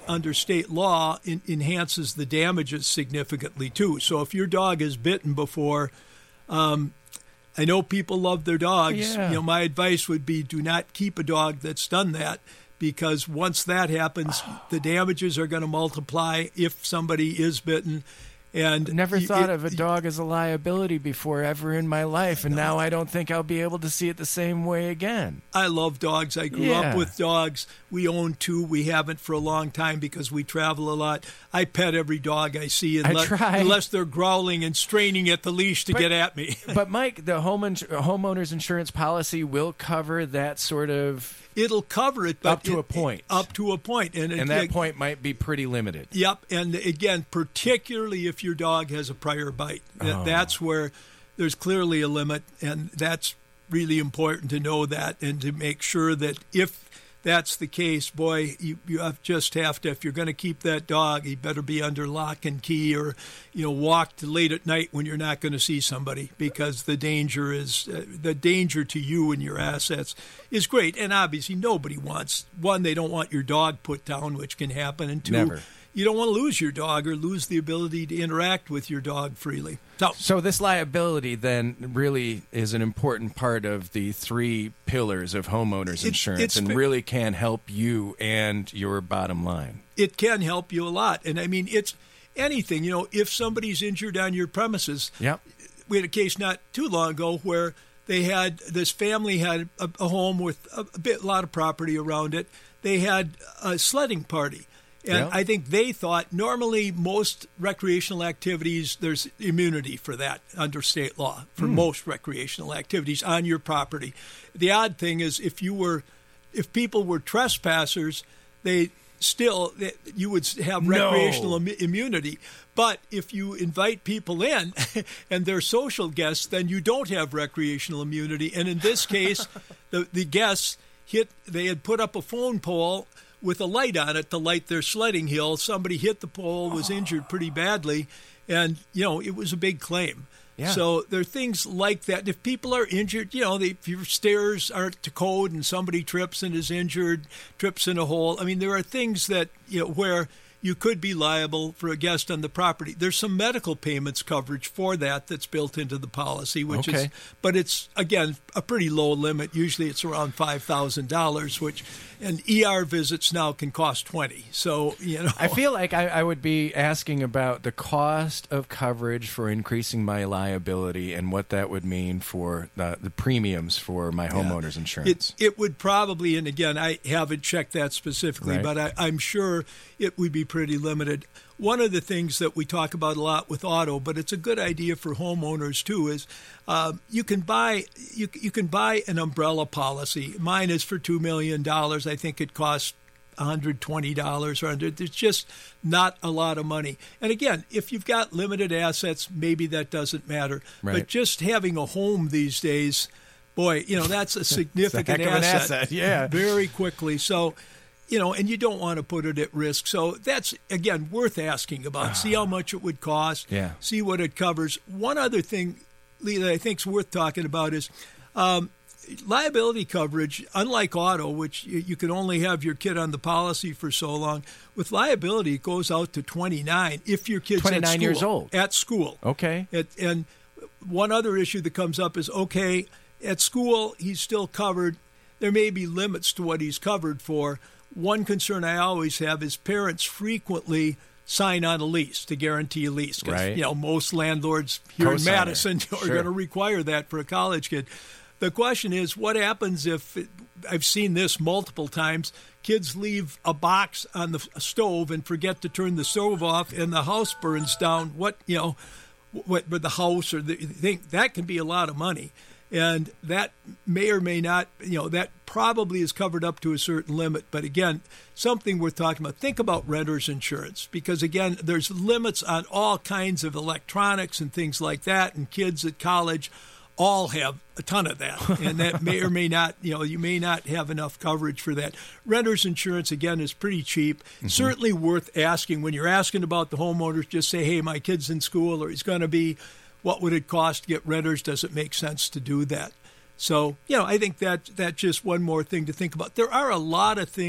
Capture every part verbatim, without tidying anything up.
under state law in, enhances the damages significantly too. So if your dog is bitten before, um, I know people love their dogs. Yeah. You know, my advice would be do not keep a dog that's done that, because once that happens, the damages are going to multiply if somebody is bitten. And Never you- thought it- of a dog as a liability before ever in my life, and now I don't think I'll be able to see it the same way again. I love dogs. I grew Yeah. up with dogs. We own two. We haven't for a long time because we travel a lot. I pet every dog I see unless, try. unless they're growling and straining at the leash to But- get at me. But Mike, the home ins- homeowner's insurance policy will cover that sort of It'll cover it, but up to it- a point. Up to a point, and, and it, that it- point might be pretty limited. Yep, and again, particularly if your dog has a prior bite, That- Oh. that's where there's clearly a limit, and that's really important to know that and to make sure that if that's the case, boy, you, you have just have to, if you're going to keep that dog, he better be under lock and key, or, you know, walk to late at night when you're not going to see somebody, because the danger is, uh, the danger to you and your assets is great. And obviously nobody wants, one, they don't want your dog put down, which can happen, and two, Never. you don't want to lose your dog or lose the ability to interact with your dog freely. So, So this liability then really is an important part of the three pillars of homeowners It- insurance, it's and fa- really can help you and your bottom line. it can help you a lot. And I mean, it's anything, you know, if somebody's injured on your premises, Yep. we had a case not too long ago where they had, this family had a, a home with a, a bit, a lot of property around it. They had a sledding party. And Yeah. I think they thought normally most recreational activities, there's immunity for that under state law for most recreational activities on your property. The odd thing is if you were, if people were trespassers, they still, you would have No. recreational Im- immunity. But if you invite people in and they're social guests, then you don't have recreational immunity. And in this case, the, the guests hit, they had put up a phone pole with a light on it to light their sledding hill. Somebody hit the pole, was injured pretty badly, and, you know, it was a big claim. Yeah. So there are things like that. If people are injured, you know, they, if your stairs aren't to code and somebody trips and is injured, trips in a hole, I mean, there are things that, you know, where you could be liable for a guest on the property. There's some medical payments coverage for that that's built into the policy, which is, Okay. but it's, again, a pretty low limit. Usually it's around five thousand dollars, which, and E R visits now can cost twenty. So, you know. I feel like I, I would be asking about the cost of coverage for increasing my liability and what that would mean for the, the premiums for my homeowner's insurance. It, it would probably, and again, I haven't checked that specifically, Right. but I, I'm sure it would be pretty limited. One of the things that we talk about a lot with auto, but it's a good idea for homeowners too, is uh, you can buy you you can buy an umbrella policy. Mine is for two million dollars. I think it costs one hundred twenty dollars or one hundred. It's just not a lot of money. And again, if you've got limited assets, maybe that doesn't matter. Right. But just having a home these days, boy, you know, that's a significant heck of an asset. asset, yeah. Very quickly. So, you know, and you don't want to put it at risk. So that's, again, worth asking about. See how much it would cost. Yeah. See what it covers. One other thing, Lee, that I think is worth talking about is um, liability coverage, unlike auto, which you, you can only have your kid on the policy for so long. With liability, it goes out to twenty-nine if your kid's at twenty-nine school, years old. At school. Okay. It, and one other issue that comes up is, okay, at school, he's still covered. There may be limits to what he's covered for. One concern I always have is parents frequently sign on a lease to guarantee a lease. 'Cause, Right. you know, most landlords here in Co-signer. Madison are Sure. going to require that for a college kid. The question is, what happens if, I've seen this multiple times, kids leave a box on the stove and forget to turn the stove off and the house burns down? What, you know, what, with the house or the thing, that can be a lot of money. And that may or may not, you know, that probably is covered up to a certain limit. But again, something worth talking about. Think about renter's insurance, because again, there's limits on all kinds of electronics and things like that. And kids at college all have a ton of that. And that may or may not, you know, you may not have enough coverage for that. Renter's insurance, again, is pretty cheap. Mm-hmm. Certainly worth asking. When you're asking about the homeowners, just say, hey, my kid's in school, or he's going to be. What would it cost to get renters? Does it make sense to do that? So, you know, I think that that's just one more thing to think about. There are a lot of things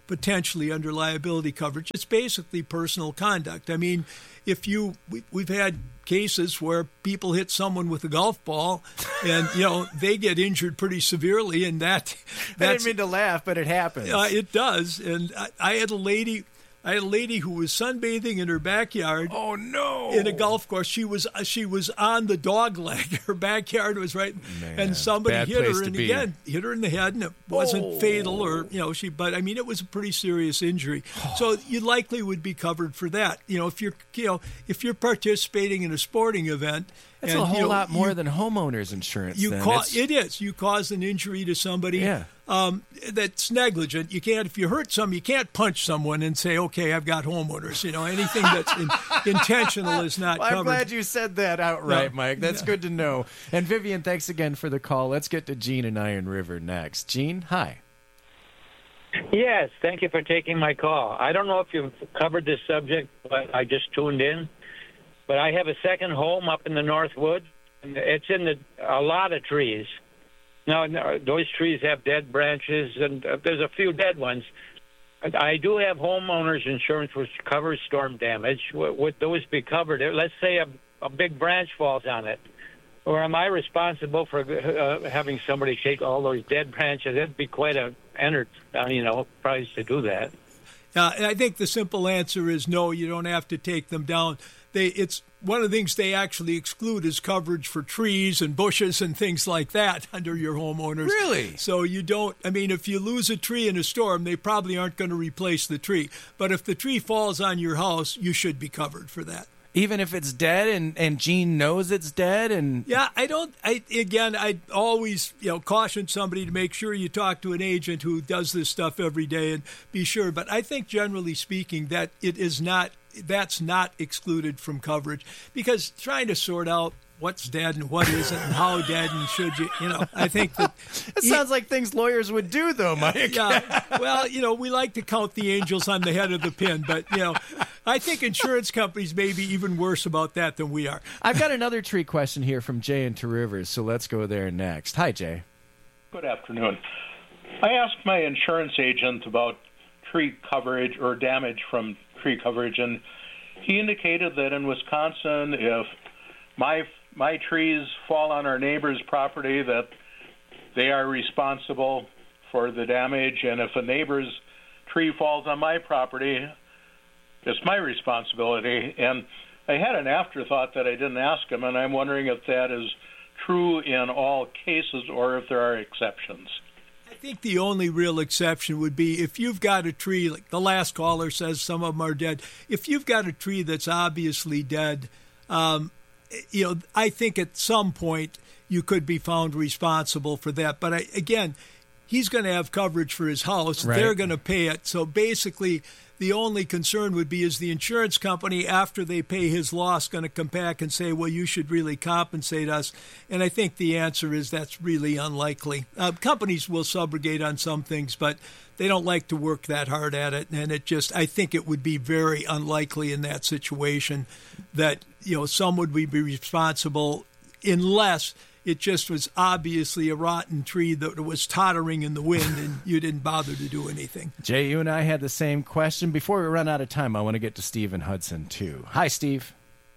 potentially under liability coverage. It's basically personal conduct. I mean, if you we, we've had cases where people hit someone with a golf ball, and you know they get injured pretty severely, and that that's, I didn't mean to laugh, but it happens. Uh, it does. And I, I had a lady. I had a lady who was sunbathing in her backyard. Oh no! In a golf course, she was she was on the dog leg. Her backyard was right, Man, and somebody bad hit place her, to and be. again hit her in the head, and it wasn't Oh. fatal, or you know she. But I mean, it was a pretty serious injury. So you likely would be covered for that. You know, if you're you know if you're participating in a sporting event. That's and, a whole you know, lot more you, than homeowners insurance. You then. ca- It's- it is. You cause an injury to somebody. Yeah. Um, that's negligent. You can't, if you hurt some, you can't punch someone and say, "Okay, I've got homeowners." You know, anything that's in, intentional is not Well, I'm covered. glad you said that outright, No. Mike. That's good to know. And Vivian, thanks again for the call. Let's get to Gene in Iron River next. Gene, hi. Yes, thank you for taking my call. I don't know if you've covered this subject, but I just tuned in. But I have a second home up in the North Woods, and it's in the, a lot of trees. Now, no, those trees have dead branches, and uh, there's a few dead ones. And I do have homeowners insurance, which covers storm damage. W- would those be covered? Let's say a, a big branch falls on it. Or am I responsible for uh, having somebody take all those dead branches? It'd be quite a, enter, uh, you know, price to do that. Uh, and I think the simple answer is no. You don't have to take them down. They, it's one of the things they actually exclude is coverage for trees and bushes and things like that under your homeowners. Really? So you don't. I mean, if you lose a tree in a storm, they probably aren't going to replace the tree. But if the tree falls on your house, you should be covered for that. Even if it's dead and, and Gene knows it's dead? And Yeah, I don't. I again, I always you know caution somebody to make sure you talk to an agent who does this stuff every day and be sure. But I think generally speaking that it is not. That's not excluded from coverage because trying to sort out what's dead and what isn't and how dead and should you, you know, I think that. It sounds like things lawyers would do, though, Mike. Yeah, well, you know, we like to count the angels on the head of the pin, but, you know, I think insurance companies may be even worse about that than we are. I've got another tree question here from Jay in Two Rivers, so let's go there next. Hi, Jay. Good afternoon. I asked my insurance agent about tree coverage or damage from tree coverage, and he indicated that in Wisconsin, if my my trees fall on our neighbor's property, that they are responsible for the damage, and if a neighbor's tree falls on my property, it's my responsibility. And I had an afterthought that I didn't ask him, and I'm wondering if that is true in all cases or if there are exceptions. I think the only real exception would be if you've got a tree, like the last caller says some of them are dead. If you've got a tree that's obviously dead, um, you know, I think at some point you could be found responsible for that. But I, again, he's going to have coverage for his house. Right. They're going to pay it. So basically, the only concern would be is the insurance company, after they pay his loss, going to come back and say, well, you should really compensate us. And I think the answer is that's really unlikely. Uh, companies will subrogate on some things, but they don't like to work that hard at it. And it just, I think it would be very unlikely in that situation that, you know, someone would be responsible unless it just was obviously a rotten tree that was tottering in the wind and you didn't bother to do anything. Jay, you and I had the same question. Before we run out of time, I want to get to Steve in Hudson, too. Hi, Steve.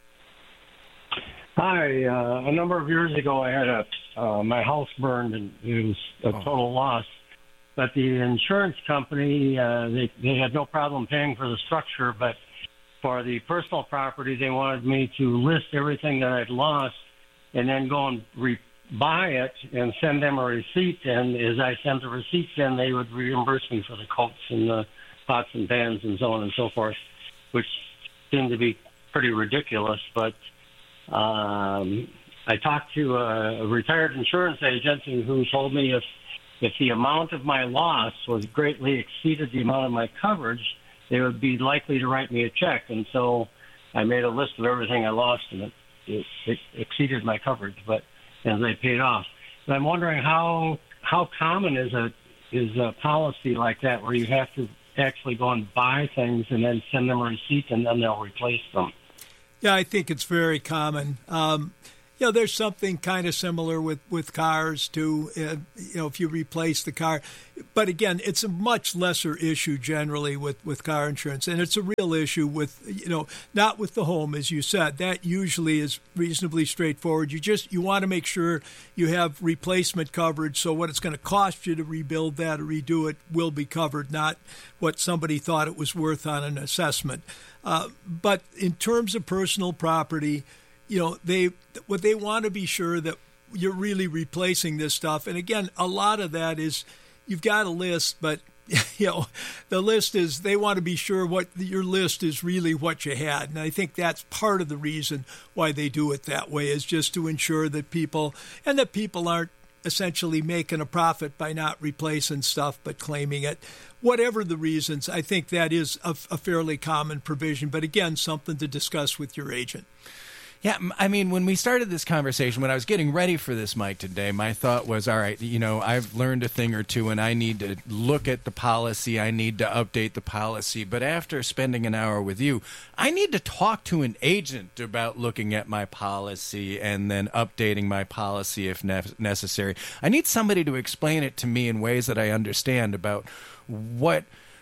Hi. Uh, a number of years ago, I had a uh, my house burned, and it was a total loss. But the insurance company, uh, they, they had no problem paying for the structure, but for the personal property, they wanted me to list everything that I'd lost and then go and re- buy it and send them a receipt. And as I sent the receipts in, they would reimburse me for the coats and the pots and pans and so on and so forth, which seemed to be pretty ridiculous. But um, I talked to a retired insurance agent who told me if if the amount of my loss was greatly exceeded the amount of my coverage, they would be likely to write me a check. And so I made a list of everything I lost, and it It, it exceeded my coverage, but and they paid off. But I'm wondering how how common is a is a policy like that where you have to actually go and buy things and then send them a receipt and then they'll replace them. Yeah, I think it's very common. Um, you know, there's something kind of similar with, with cars too. Uh, you know, if you replace the car, but again, it's a much lesser issue generally with, with car insurance, and it's a real issue with, you know, not with the home, as you said. That usually is reasonably straightforward. You just you want to make sure you have replacement coverage, so what it's going to cost you to rebuild that or redo it will be covered, not what somebody thought it was worth on an assessment. Uh, but in terms of personal property, you know, they what they want to be sure that you're really replacing this stuff. And again, a lot of that is you've got a list, but you know, the list is they want to be sure what your list is really what you had. And I think that's part of the reason why they do it that way, is just to ensure that people and that people aren't essentially making a profit by not replacing stuff but claiming it. Whatever the reasons, I think that is a, a fairly common provision. But again, something to discuss with your agent. Yeah, I mean, when we started this conversation, when I was getting ready for this, Mike, today, my thought was, all right, you know, I've learned a thing or two, and I need to look at the policy. I need to update the policy. But after spending an hour with you, I need to talk to an agent about looking at my policy and then updating my policy if ne- necessary. I need somebody to explain it to me in ways that I understand about what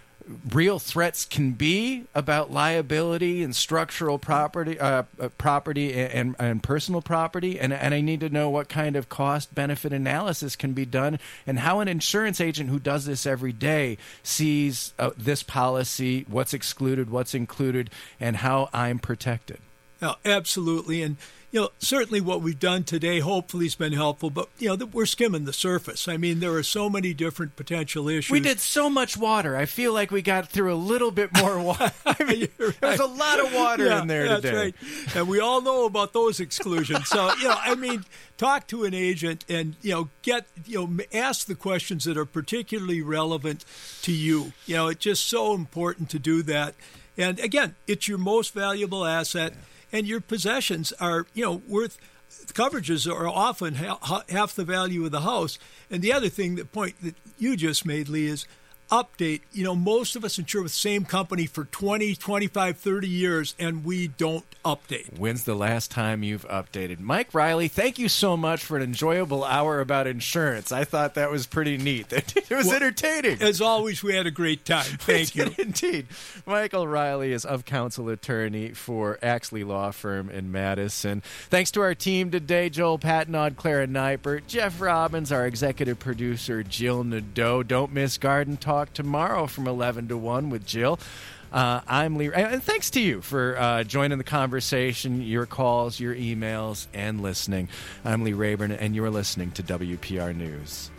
real threats can be about liability and structural property, uh, property and, and personal property, and and I need to know what kind of cost-benefit analysis can be done, and how an insurance agent who does this every day sees uh, this policy, what's excluded, what's included, and how I'm protected. No, absolutely, and you know, certainly what we've done today hopefully has been helpful, but, you know, we're skimming the surface. I mean, there are so many different potential issues. We did so much water. I feel like we got through a little bit more water. I mean, right. There's a lot of water yeah, in there that's today. Right. And we all know about those exclusions. So, you know, I mean, talk to an agent and, you know, get, you know, ask the questions that are particularly relevant to you. You know, it's just so important to do that. And, again, it's your most valuable asset. Yeah. And your possessions are, you know, worth, coverages are often ha- half the value of the house. And the other thing, the point that you just made, Lee, is update. You know, most of us insure with the same company for twenty, twenty-five, thirty years, and we don't update. When's the last time you've updated? Mike Riley, thank you so much for an enjoyable hour about insurance. I thought that was pretty neat. It was well, entertaining. As always, we had a great time. Thank you. Indeed. Michael Riley is of counsel attorney for Axley Law Firm in Madison. Thanks to our team today, Joel Patnaud, Clara Neipert, Jeff Robbins, our executive producer, Jill Nadeau. Don't miss Garden Talk tomorrow from eleven to one with Jill. Uh, I'm Lee, and thanks to you for uh, joining the conversation, your calls, your emails, and listening. I'm Lee Rayburn, and you're listening to W P R News.